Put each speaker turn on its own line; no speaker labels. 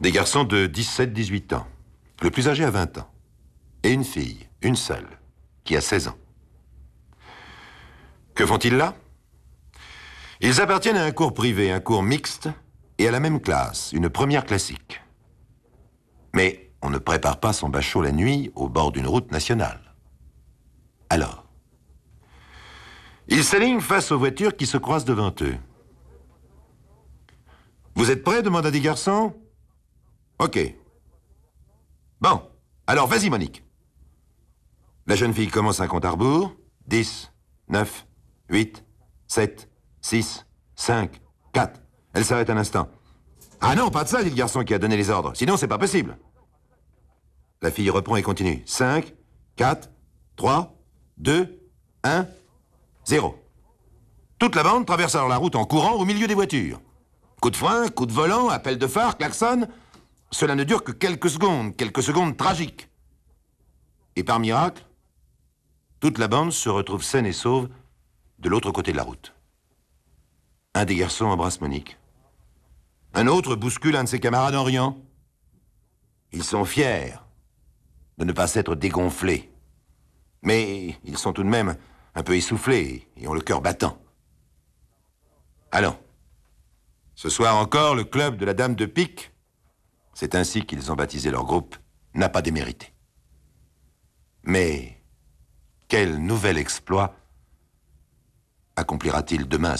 Des garçons de 17-18 ans. Le plus âgé a 20 ans. Et une fille, une seule, qui a 16 ans. Que font-ils là? Ils appartiennent à un cours privé, un cours mixte, et à la même classe, une première classique. Mais on ne prépare pas son bachot la nuit au bord d'une route nationale. Alors, ils s'alignent face aux voitures qui se croisent devant eux. Vous êtes prêts? Demande un des garçons. Ok. Bon, alors vas-y, Monique. La jeune fille commence un compte à rebours. 10, 9, 8, 7, 6, 5, 4. Elle s'arrête un instant. Ah non, pas de ça, dit le garçon qui a donné les ordres. Sinon, c'est pas possible. La fille reprend et continue. 5, 4, 3, 2, 1, 0. Toute la bande traverse alors la route en courant au milieu des voitures. Coup de frein, coup de volant, appel de phare, klaxon. Cela ne dure que quelques secondes tragiques. Et par miracle, toute la bande se retrouve saine et sauve de l'autre côté de la route. Un des garçons embrasse Monique. Un autre bouscule un de ses camarades en riant. Ils sont fiers de ne pas s'être dégonflés. Mais ils sont tout de même un peu essoufflés et ont le cœur battant. Allons. Ce soir encore, le club de la Dame de Pique, c'est ainsi qu'ils ont baptisé leur groupe, n'a pas démérité. Mais quel nouvel exploit accomplira-t-il demain ce club ?